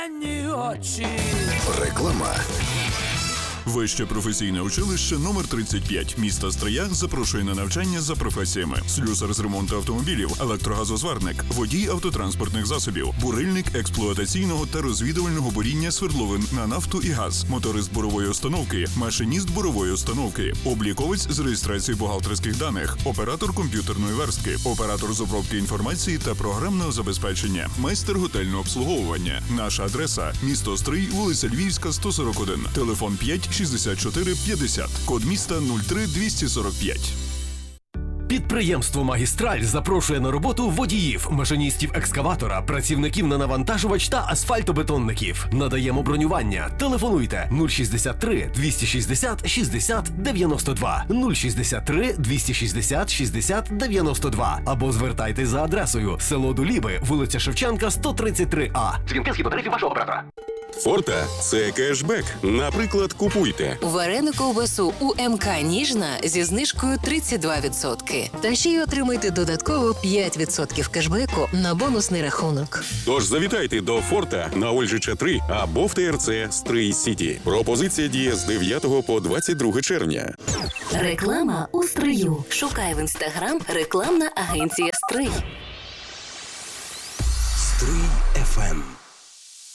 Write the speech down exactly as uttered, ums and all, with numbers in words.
Реклама. Вище професійне училище номер тридцять п'ять міста Стрия запрошує на навчання за професіями: слюсар з ремонту автомобілів, електрогазозварник, водій автотранспортних засобів, бурильник експлуатаційного та розвідувального буріння свердловин на нафту і газ, моторист бурової установки, машиніст бурової установки, обліковець з реєстрації бухгалтерських даних, оператор комп'ютерної верстки, оператор з обробки інформації та програмного забезпечення, майстер готельного обслуговування. Наша адреса – місто Стрий, вулиця Львівська, сто сорок один, телефон п'ять шістдесят чотири п'ятдесят, код міста нуль три двісті сорок п'ять. Підприємство «Магістраль» запрошує на роботу водіїв, машиністів екскаватора, працівників на навантажувач та асфальтобетонників. Надаємо бронювання. Телефонуйте нуль шістдесят три двісті шістдесят шістдесят дев'яносто два, нуль шістдесят три двісті шістдесят шістдесят дев'яносто два або звертайтесь за адресою село Дуліби, вулиця Шевченка, сто тридцять три А. Дзвінки згідно тарифів вашого оператора. Форта – це кешбек. Наприклад, купуйте варену ковбасу у ем ка «Ніжна» зі знижкою тридцять два відсотки. Та ще й отримайте додатково п'ять відсотків кешбеку на бонусний рахунок. Тож завітайте до Форта на Ольжича три або в ТРЦ Стрий Сіті. Пропозиція діє з дев'ятого по двадцять друге червня. Реклама у Стрию. Шукай в інстаграм рекламна агенція «Стрий». Стрий еф ем.